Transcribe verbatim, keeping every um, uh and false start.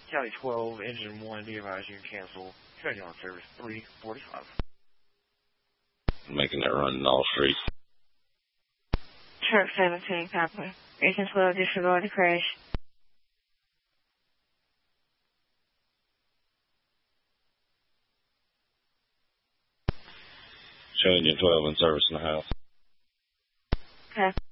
Cali twelve, engine one, be advised you can cancel. Training on service three forty-five. Making that run in all streets. Truck seventeen, copy. Engine twelve, disregard the crash. Show engine twelve in service in the house. Okay.